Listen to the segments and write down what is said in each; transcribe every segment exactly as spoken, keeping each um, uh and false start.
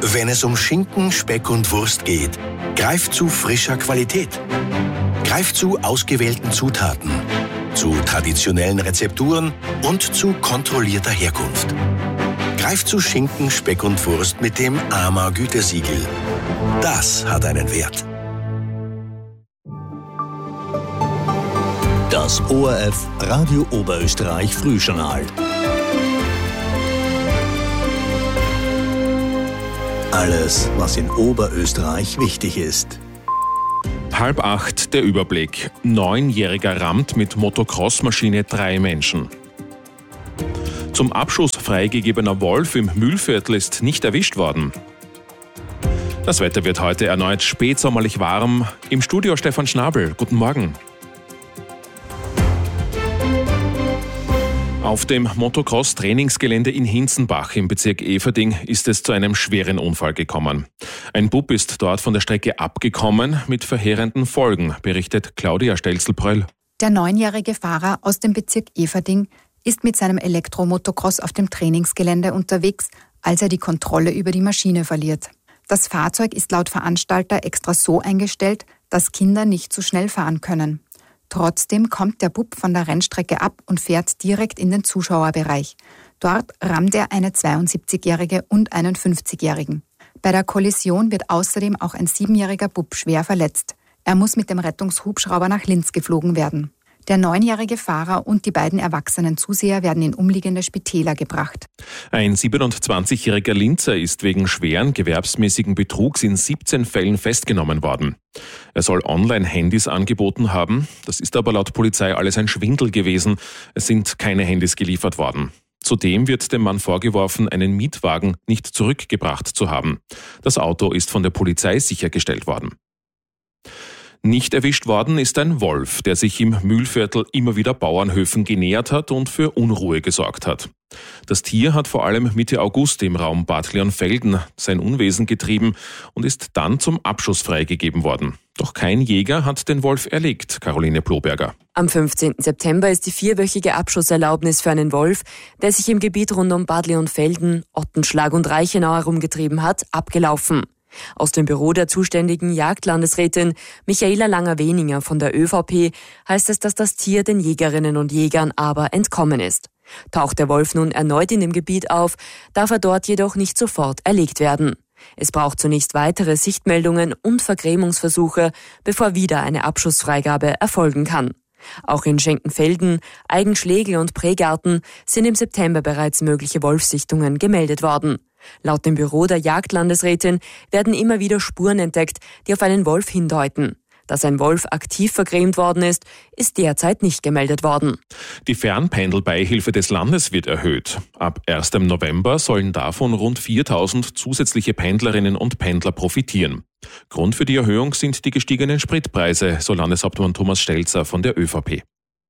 Wenn es um Schinken, Speck und Wurst geht, greift zu frischer Qualität. Greift zu ausgewählten Zutaten, zu traditionellen Rezepturen und zu kontrollierter Herkunft. Greift zu Schinken, Speck und Wurst mit dem A M A-Gütesiegel. Das hat einen Wert. Das O R F Radio Oberösterreich Frühjournal. Alles, was in Oberösterreich wichtig ist. Halb acht der Überblick. Neunjähriger rammt mit Motocross-Maschine drei Menschen. Zum Abschuss freigegebener Wolf im Mühlviertel ist nicht erwischt worden. Das Wetter wird heute erneut spätsommerlich warm. Im Studio Stefan Schnabel. Guten Morgen. Auf dem Motocross-Trainingsgelände in Hinzenbach im Bezirk Eferding ist es zu einem schweren Unfall gekommen. Ein Bub ist dort von der Strecke abgekommen mit verheerenden Folgen, berichtet Claudia Stelzel-Pröll. Der neunjährige Fahrer aus dem Bezirk Eferding ist mit seinem Elektromotocross auf dem Trainingsgelände unterwegs, als er die Kontrolle über die Maschine verliert. Das Fahrzeug ist laut Veranstalter extra so eingestellt, dass Kinder nicht zu schnell fahren können. Trotzdem kommt der Bub von der Rennstrecke ab und fährt direkt in den Zuschauerbereich. Dort rammt er eine zweiundsiebzigjährige und einen fünfzigjährigen. Bei der Kollision wird außerdem auch ein siebenjähriger Bub schwer verletzt. Er muss mit dem Rettungshubschrauber nach Linz geflogen werden. Der neunjährige Fahrer und die beiden erwachsenen Zuseher werden in umliegende Spitäler gebracht. Ein siebenundzwanzigjähriger Linzer ist wegen schweren gewerbsmäßigen Betrugs in siebzehn Fällen festgenommen worden. Er soll Online-Handys angeboten haben. Das ist aber laut Polizei alles ein Schwindel gewesen. Es sind keine Handys geliefert worden. Zudem wird dem Mann vorgeworfen, einen Mietwagen nicht zurückgebracht zu haben. Das Auto ist von der Polizei sichergestellt worden. Nicht erwischt worden ist ein Wolf, der sich im Mühlviertel immer wieder Bauernhöfen genähert hat und für Unruhe gesorgt hat. Das Tier hat vor allem Mitte August im Raum Bad Leonfelden sein Unwesen getrieben und ist dann zum Abschuss freigegeben worden. Doch kein Jäger hat den Wolf erlegt, Caroline Ploberger. Am fünfzehnten September ist die vierwöchige Abschusserlaubnis für einen Wolf, der sich im Gebiet rund um Bad Leonfelden, Ottenschlag und Reichenau herumgetrieben hat, abgelaufen. Aus dem Büro der zuständigen Jagdlandesrätin Michaela Langer-Weninger von der ÖVP heißt es, dass das Tier den Jägerinnen und Jägern aber entkommen ist. Taucht der Wolf nun erneut in dem Gebiet auf, darf er dort jedoch nicht sofort erlegt werden. Es braucht zunächst weitere Sichtmeldungen und Vergrämungsversuche, bevor wieder eine Abschussfreigabe erfolgen kann. Auch in Schenkenfelden, Eigenschlegel und Pregarten sind im September bereits mögliche Wolfssichtungen gemeldet worden. Laut dem Büro der Jagdlandesrätin werden immer wieder Spuren entdeckt, die auf einen Wolf hindeuten. Dass ein Wolf aktiv vergrämt worden ist, ist derzeit nicht gemeldet worden. Die Fernpendelbeihilfe des Landes wird erhöht. Ab ersten November sollen davon rund viertausend zusätzliche Pendlerinnen und Pendler profitieren. Grund für die Erhöhung sind die gestiegenen Spritpreise, so Landeshauptmann Thomas Stelzer von der ÖVP.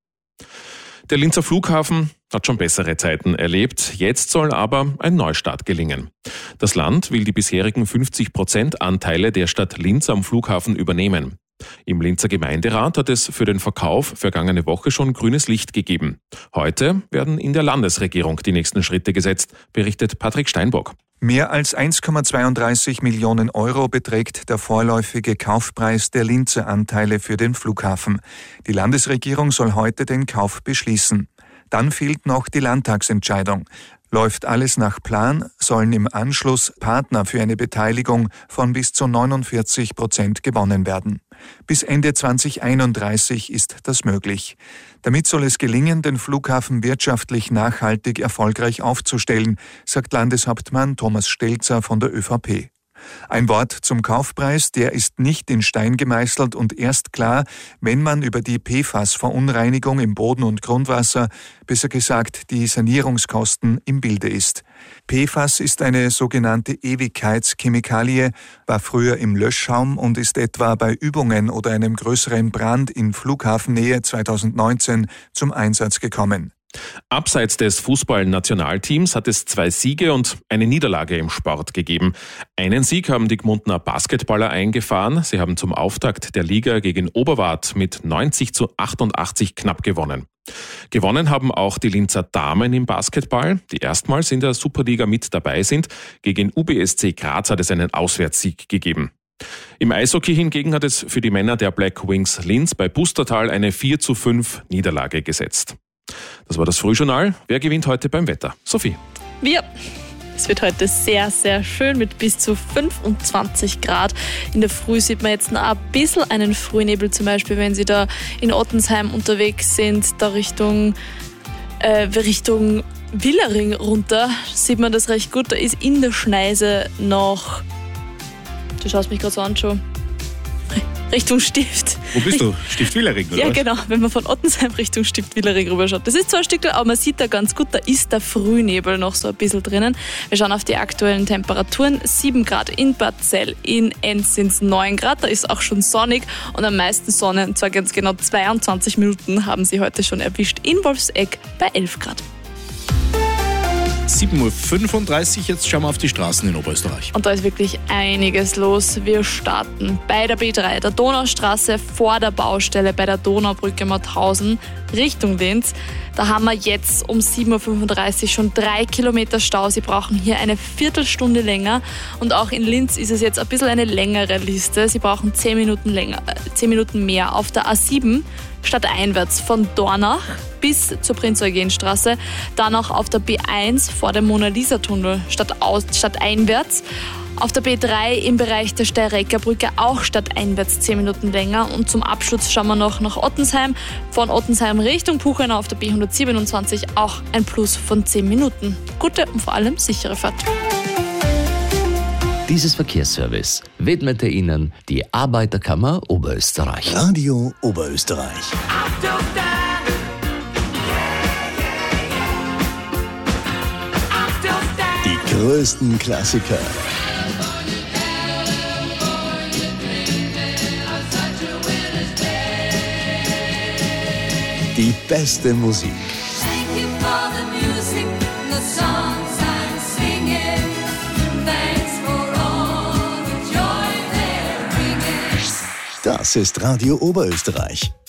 Der Linzer Flughafen hat schon bessere Zeiten erlebt. Jetzt soll aber ein Neustart gelingen. Das Land will die bisherigen fünfzig Prozent Anteile der Stadt Linz am Flughafen übernehmen. Im Linzer Gemeinderat hat es für den Verkauf vergangene Woche schon grünes Licht gegeben. Heute werden in der Landesregierung die nächsten Schritte gesetzt, berichtet Patrick Steinbock. Mehr als eins Komma zweiunddreißig Millionen Euro beträgt der vorläufige Kaufpreis der Linzer Anteile für den Flughafen. Die Landesregierung soll heute den Kauf beschließen. Dann fehlt noch die Landtagsentscheidung. Läuft alles nach Plan, sollen im Anschluss Partner für eine Beteiligung von bis zu neunundvierzig Prozent gewonnen werden. Bis Ende zweitausendeinunddreißig ist das möglich. Damit soll es gelingen, den Flughafen wirtschaftlich nachhaltig erfolgreich aufzustellen, sagt Landeshauptmann Thomas Stelzer von der ÖVP. Ein Wort zum Kaufpreis, der ist nicht in Stein gemeißelt und erst klar, wenn man über die P F A S-Verunreinigung im Boden- und Grundwasser, besser gesagt die Sanierungskosten, im Bilde ist. P F A S ist eine sogenannte Ewigkeitschemikalie, war früher im Löschschaum und ist etwa bei Übungen oder einem größeren Brand in Flughafennähe zweitausendneunzehn zum Einsatz gekommen. Abseits des Fußball-Nationalteams hat es zwei Siege und eine Niederlage im Sport gegeben. Einen Sieg haben die Gmundner Basketballer eingefahren. Sie haben zum Auftakt der Liga gegen Oberwart mit neunzig zu achtundachtzig knapp gewonnen. Gewonnen haben auch die Linzer Damen im Basketball, die erstmals in der Superliga mit dabei sind. Gegen U B S C Graz hat es einen Auswärtssieg gegeben. Im Eishockey hingegen hat es für die Männer der Black Wings Linz bei Pustertal eine vier zu fünf Niederlage gesetzt. Das war das Frühjournal. Wer gewinnt heute beim Wetter? Sophie. Wir. Es wird heute sehr, sehr schön mit bis zu fünfundzwanzig Grad. In der Früh sieht man jetzt noch ein bisschen einen Frühnebel, zum Beispiel, wenn Sie da in Ottensheim unterwegs sind, da Richtung, äh, Richtung Willering runter, sieht man das recht gut. Da ist in der Schneise noch, du schaust mich gerade so an, schon, Richtung Stift. Wo bist du? Stift Willering, oder? Ja, was? genau, wenn man von Ottensheim Richtung Stift Willering rüberschaut. Das ist zwar ein Stück, aber man sieht da ganz gut, da ist der Frühnebel noch so ein bisschen drinnen. Wir schauen auf die aktuellen Temperaturen. sieben Grad in Barzell, in Enz sind es neun Grad, da ist auch schon sonnig und am meisten Sonne, und zwar ganz genau zweiundzwanzig Minuten haben sie heute schon erwischt in Wolfsegg bei elf Grad. sieben Uhr fünfunddreißig, jetzt schauen wir auf die Straßen in Oberösterreich. Und da ist wirklich einiges los. Wir starten bei der B drei, der Donaustraße, vor der Baustelle bei der Donaubrücke Mauthausen Richtung Linz. Da haben wir jetzt um sieben Uhr fünfunddreißig schon drei Kilometer Stau. Sie brauchen hier eine Viertelstunde länger. Und auch in Linz ist es jetzt ein bisschen eine längere Liste. Sie brauchen zehn Minuten länger, äh, zehn Minuten mehr. Auf der A sieben stadteinwärts von Dornach bis zur Prinz-Eugen-Straße. Dann auch auf der B eins vor dem Mona-Lisa-Tunnel stadteinwärts. Auf der B drei im Bereich der Steirecker Brücke auch stadteinwärts zehn Minuten länger. Und zum Abschluss schauen wir noch nach Ottensheim. Von Ottensheim Richtung Puchenau auf der B hundertsiebenundzwanzig auch ein Plus von zehn Minuten. Gute und vor allem sichere Fahrt. Dieses Verkehrsservice widmete Ihnen die Arbeiterkammer Oberösterreich. Radio Oberösterreich. Die größten Klassiker. Die beste Musik. Das ist Radio Oberösterreich.